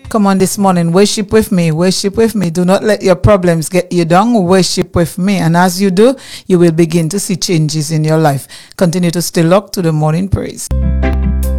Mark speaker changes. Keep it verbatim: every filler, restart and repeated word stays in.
Speaker 1: Come on this morning, worship with me, worship with me. Do not let your problems get you down. Worship with me. And as you do, you will begin to see changes in your life. Continue to stay locked to the morning praise.